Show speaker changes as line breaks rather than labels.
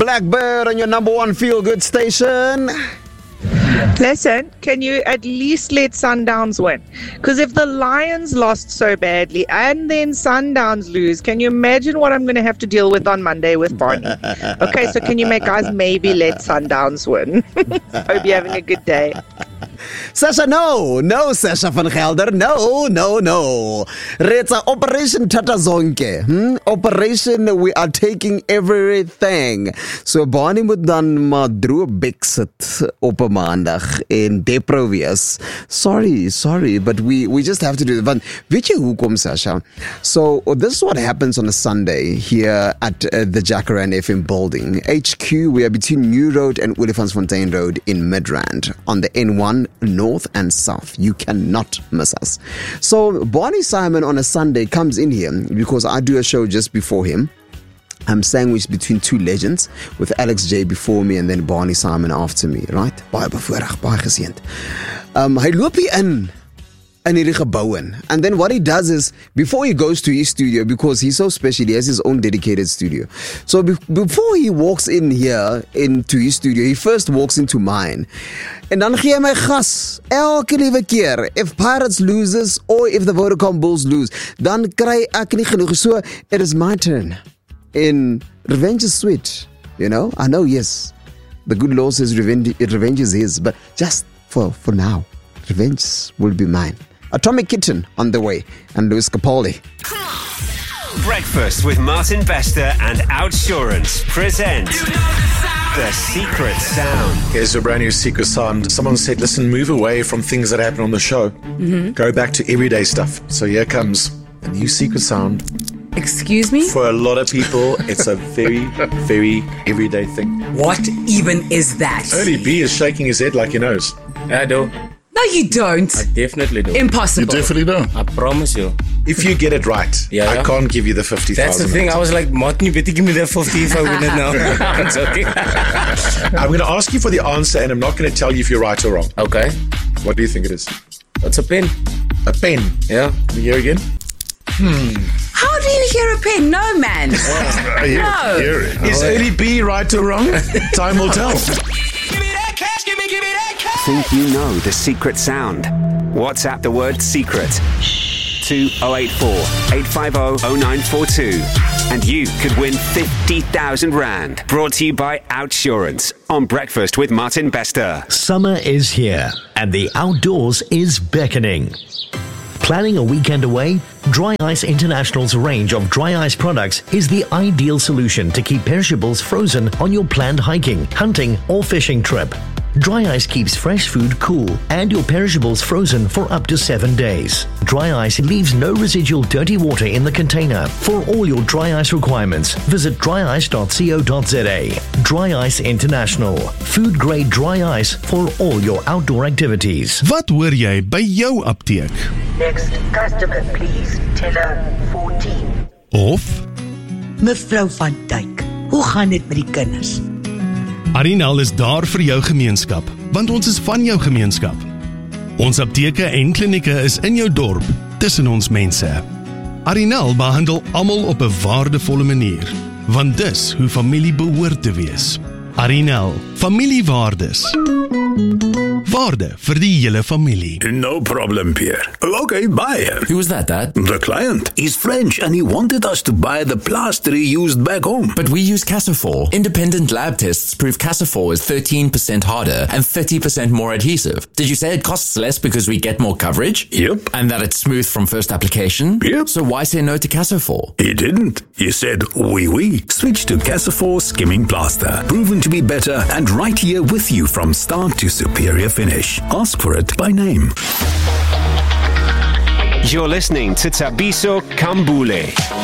Blackbird on your number one feel-good station.
Listen, can you at least let Sundowns win? Because if the Lions lost so badly and then Sundowns lose, can you imagine what I'm going to have to deal with on Monday with Barney? Okay, so can you guys maybe let Sundowns win? Hope you're having a good day.
Sasha, no, Sasha van Gelder, no. Retsa, Operation Tata Zonke. Operation, we are taking everything. So Barney moet dan maar droe bek sit op 'n maandag en depro wees. Sorry, but we just have to do it. Want weet jy hoekom, Sasha? So this is what happens on a Sunday here at the Jacaranda FM building. HQ, we are between New Road and Olifantsfontein Road in Midrand on the N1 North and South. You cannot miss us. So Barney Simon on a Sunday comes in here because I do a show just before him. I'm sandwiched between two legends with Alex J before me and then Barney Simon after me, right? Baie bevoorreg, baie geseënd. Hy loop hier in hierdie gebou in. And then what he does is, before he goes to his studio, because he's so special, he has his own dedicated studio. So before he walks in here into his studio, he first walks into mine. En dan gee hy my gas, elke liewe keer. If Pirates loses, or if the Vodacom Bulls lose, dan kry ek nie genoeg. So, it is my turn. In revenge is sweet, you know? I know, yes, the good Lord says revenge is his, but just for now, revenge will be mine. Atomic Kitten on the way, and Louis Capaldi.
Breakfast with Martin Bester and Outsurance present The Secret Sound.
Here's a brand new secret sound. Someone said, listen, move away from things that happen on the show. Go back to everyday stuff. So here comes a new secret sound.
Excuse me?
For a lot of people, it's a very, very everyday thing.
What even is that?
Early B is shaking his head like he knows.
I do.
No, you don't.
I definitely do.
Impossible.
You definitely don't.
I promise you.
If you get it right, I can't give you the 50,000.
That's the thing. I was like, Martin, you better give me that 50 if I win it now. I'm joking.
I'm going to ask you for the answer, and I'm not going to tell you if you're right or wrong.
Okay.
What do you think it is?
It's a pen.
A pen?
Yeah.
Can you hear again?
How do you hear a pen? No, man. No.
Is Early B right or wrong? Time will tell.
Think you know the secret sound? WhatsApp the word secret to 084 850 0942 and you could win 50,000 Rand. Brought to you by Outsurance on Breakfast with Martin Bester.
Summer is here and the outdoors is beckoning. Planning a weekend away? Dry Ice International's range of dry ice products is the ideal solution to keep perishables frozen on your planned hiking, hunting or fishing trip. Dry Ice keeps fresh food cool and your perishables frozen for up to 7 days. Dry Ice leaves no residual dirty water in the container. For all your dry ice requirements, visit dryice.co.za. Dry Ice International. Food grade dry ice for all your outdoor activities.
Wat hoor jy by jou apteek?
Next customer, please. Teller 14.
Of
Mevrou van Dijk, hoe gaan dit met die kinders?
Arinal is daar vir jou gemeenskap, want ons is van jou gemeenskap. Ons apteke en klinieke is in jou dorp, tussen ons mense. Arinal behandel almal op 'n waardevolle manier, want dis hoe familie behoort te wees. Arinal, familiewaardes. Waarde vir die hele familie.
No problem, Pierre. Okay, bye.
Who was that, Dad?
The client. He's French and he wanted us to buy the plaster he used back home.
But we use Casafor. Independent lab tests prove Casafor is 13% harder and 30% more adhesive. Did you say it costs less because we get more coverage?
Yep.
And that it's smooth from first application?
Yep.
So why say no to Casafor?
He didn't. He said, oui. Switch to Casafor Skimming Plaster. Proven to be better and right here with you from start to superior finish. Ask for it by name.
You're listening to Tabiso Kambule.